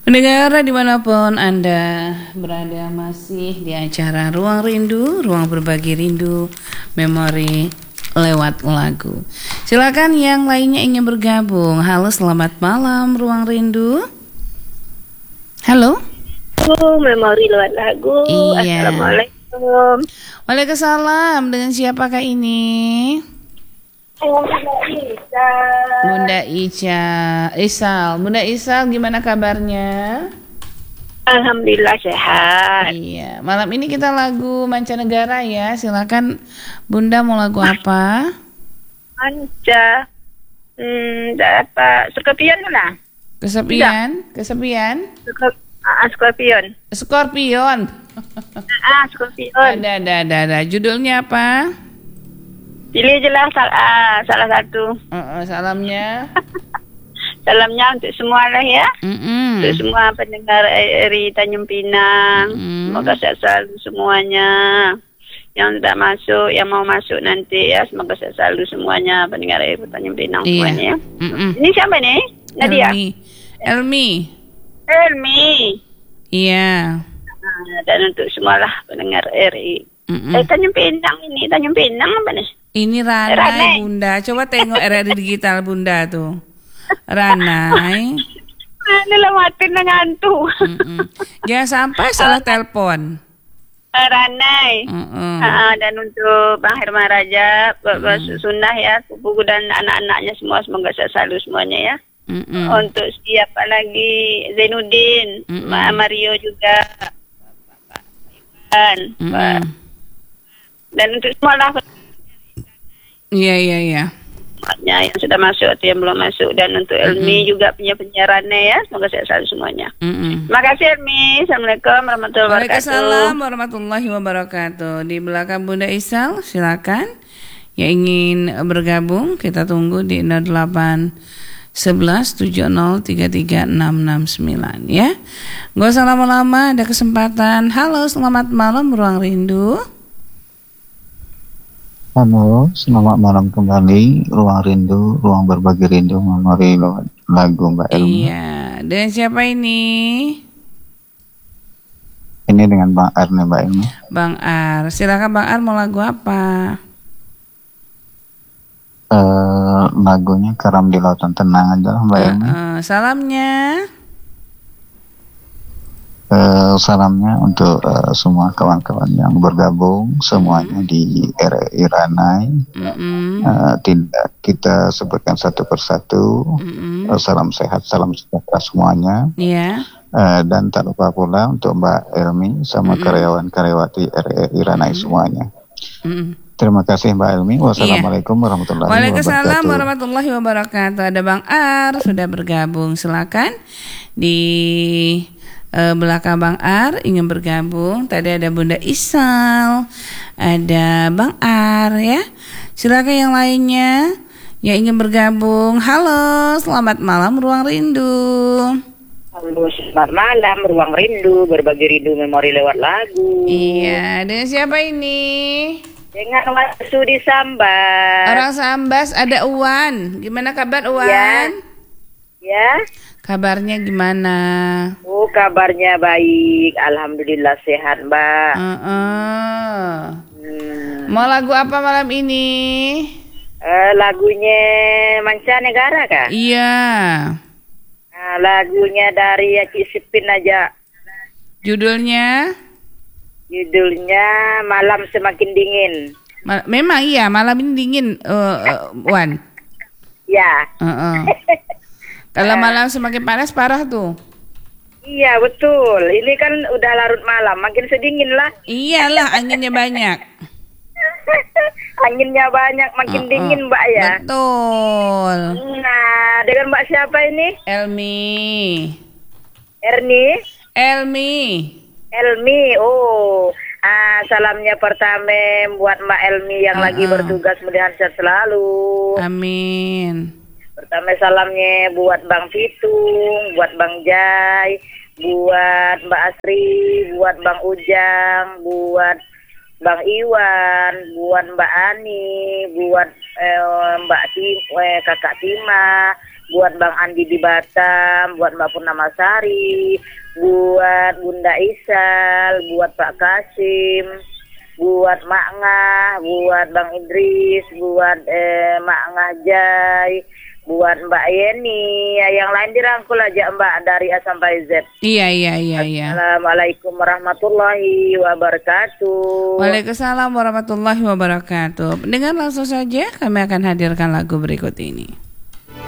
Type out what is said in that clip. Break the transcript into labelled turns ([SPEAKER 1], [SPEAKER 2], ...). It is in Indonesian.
[SPEAKER 1] Pendengar dimanapun Anda berada, masih di acara Ruang Rindu, ruang berbagi rindu, memori lewat lagu. Silakan yang lainnya ingin bergabung. Halo, selamat malam Ruang Rindu. Halo.
[SPEAKER 2] Memori lewat lagu.
[SPEAKER 1] Iya.
[SPEAKER 2] Assalamualaikum.
[SPEAKER 1] Waalaikumsalam. Dengan siapakah ini? Bunda Isal. Bunda Isal, gimana kabarnya?
[SPEAKER 2] Alhamdulillah sehat.
[SPEAKER 1] Iya, malam ini kita lagu mancanegara ya. Silakan Bunda, mau lagu apa?
[SPEAKER 2] Manca. Apa? Scorpion lah.
[SPEAKER 1] Kesepian.
[SPEAKER 2] Scorpion.
[SPEAKER 1] Scorpion.
[SPEAKER 2] Scorpion.
[SPEAKER 1] Ada. Judulnya apa?
[SPEAKER 2] Pilih aja lah salah satu.
[SPEAKER 1] Salamnya.
[SPEAKER 2] Salamnya untuk semua lah ya. Untuk semua pendengar RRI Tanjung Pinang. Semoga sehat selalu semuanya. Yang tidak masuk, yang mau masuk nanti ya, semoga sehat selalu semuanya pendengar RRI Tanjung Pinang semuanya ya. Ini siapa nih? Nadia.
[SPEAKER 1] Elmi. Iya.
[SPEAKER 2] Dan untuk semualah pendengar RRI. Tanjung Pinang apa nih?
[SPEAKER 1] Ini Ranai, Bunda. Coba tengok RRI Digital Bunda tuh. Ranai.
[SPEAKER 2] Adalah mati ngantuk.
[SPEAKER 1] Jangan sampai salah telepon.
[SPEAKER 2] Ranai. Dan untuk Bang Herman Raja, Bapak Sunnah ya, buku dan anak-anaknya semua, semoga sehat selalu semuanya ya. Untuk siapa lagi? Zainuddin, Mario juga. Dan untuk semua lah.
[SPEAKER 1] Iya.
[SPEAKER 2] Yang sudah masuk atau yang belum masuk, dan untuk Elmi juga punya penyiarannya ya, semoga sehat selalu semuanya. Terima kasih Elmi. Assalamualaikum warahmatullahi wabarakatuh.
[SPEAKER 1] Waalaikumsalam warahmatullahi wabarakatuh. Di belakang Bunda Isal, silakan yang ingin bergabung, kita tunggu di 08 11 70 33 669 ya. Gak usah lama-lama, ada kesempatan. Halo, selamat malam Ruang Rindu.
[SPEAKER 3] Halo, selamat malam kembali. Ruang Rindu, ruang berbagi rindu, memori lagu Mbak Elmi.
[SPEAKER 1] Iya, dan siapa ini?
[SPEAKER 3] Ini dengan Bang Ar nih Mbak Elmi.
[SPEAKER 1] Bang Ar, silakan Bang Ar, mau lagu apa?
[SPEAKER 3] Lagunya Karam di Lautan Tenang aja Mbak Elmi.
[SPEAKER 1] Salamnya?
[SPEAKER 3] Salamnya untuk semua kawan-kawan yang bergabung semuanya di RRI Ranai. Tidak kita sebutkan satu persatu. Salam sehat, salam sejahtera semuanya. Dan tak lupa pula untuk Mbak Elmi sama karyawan-karyawati RRI Ranai semuanya. Terima kasih Mbak Elmi. Wassalamualaikum warahmatullahi wabarakatuh.
[SPEAKER 1] Waalaikumsalam warahmatullahi wabarakatuh. Ada Bang Ar sudah bergabung. Silakan di belakang Bang Ar ingin bergabung. Tadi ada Bunda Isal, ada Bang Ar ya. Silakan yang lainnya yang ingin bergabung. Halo, selamat malam Ruang Rindu.
[SPEAKER 2] Halo, selamat malam Ruang Rindu, berbagi rindu memori lewat lagu.
[SPEAKER 1] Iya, dengan siapa ini?
[SPEAKER 2] Dengan Sudi Sambas.
[SPEAKER 1] Orang Sambas, ada Uwan. Gimana kabar Uwan?
[SPEAKER 2] Ya.
[SPEAKER 1] Kabarnya gimana?
[SPEAKER 2] Kabarnya baik, alhamdulillah sehat Mbak.
[SPEAKER 1] Mau lagu apa malam ini?
[SPEAKER 2] Lagunya mancanegara kah?
[SPEAKER 1] Iya.
[SPEAKER 2] Lagunya dari Cik Sipin aja.
[SPEAKER 1] Judulnya
[SPEAKER 2] Malam Semakin Dingin.
[SPEAKER 1] Memang iya, malam ini dingin, Wan.
[SPEAKER 2] Ya.
[SPEAKER 1] Kalau malam semakin panas parah tuh.
[SPEAKER 2] Iya betul. Ini kan udah larut malam, makin sedingin lah.
[SPEAKER 1] Iyalah, anginnya banyak.
[SPEAKER 2] Anginnya banyak, makin dingin Mbak ya.
[SPEAKER 1] Betul.
[SPEAKER 2] Nah, dengan Mbak siapa ini? Elmi. Oh. Salamnya pertama buat Mbak Elmi yang lagi bertugas, mudah-mudahan sehat selalu.
[SPEAKER 1] Amin.
[SPEAKER 2] Pertama salamnya buat Bang Pitung, buat Bang Jai, buat Mbak Asri, buat Bang Ujang, buat
[SPEAKER 4] Bang Iwan, buat Mbak Ani, buat Kakak Tima, buat Bang Andi di Batam, buat Mbak Purnamasari, buat Bunda Isal, buat Pak Kasim, buat Mak Ngah, buat Bang Idris, buat Mak Ngah Jai, buat Mbak Yeni, yang lain dirangkul aja Mbak dari A sampai Z.
[SPEAKER 1] Iya.
[SPEAKER 4] Assalamualaikum warahmatullahi wabarakatuh.
[SPEAKER 1] Waalaikumsalam warahmatullahi wabarakatuh. Dengan langsung saja kami akan hadirkan lagu berikut ini.